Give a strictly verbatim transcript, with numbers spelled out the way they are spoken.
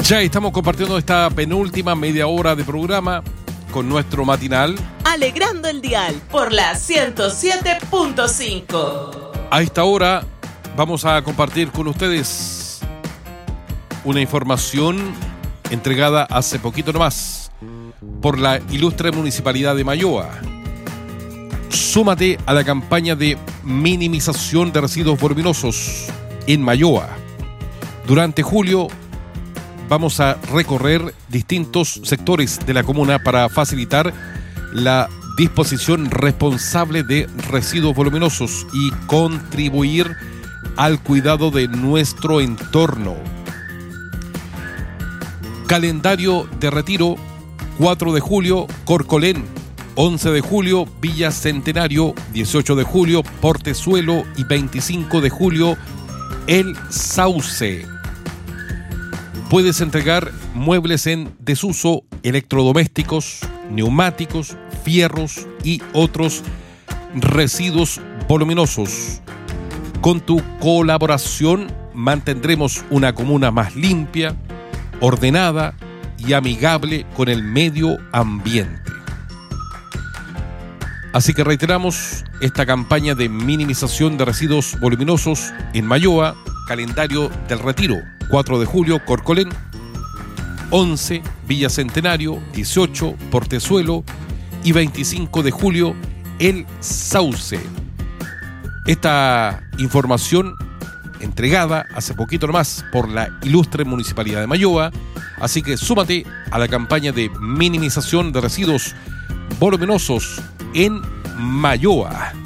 Ya estamos compartiendo esta penúltima media hora de programa con nuestro matinal Alegrando el Dial por la ciento siete punto cinco. A esta hora vamos a compartir con ustedes una información entregada hace poquito nomás por la ilustre Municipalidad de Mayoa. Súmate a la campaña de minimización de residuos voluminosos en Mayoa. Durante julio vamos a recorrer distintos sectores de la comuna para facilitar la disposición responsable de residuos voluminosos y contribuir al cuidado de nuestro entorno. Calendario de retiro: cuatro de julio, Corcolén; once de julio, Villa Centenario; dieciocho de julio, Portezuelo; y veinticinco de julio, El Sauce. Puedes entregar muebles en desuso, electrodomésticos, neumáticos, fierros y otros residuos voluminosos. Con tu colaboración mantendremos una comuna más limpia, ordenada y amigable con el medio ambiente. Así que reiteramos esta campaña de minimización de residuos voluminosos en Mayoa. Calendario del retiro: cuatro de julio, Corcolén; once, Villa Centenario; dieciocho, Portezuelo; y veinticinco de julio, El Sauce. Esta información entregada hace poquito nomás por la ilustre Municipalidad de Mayoa. Así que súmate a la campaña de minimización de residuos voluminosos en Mayoa.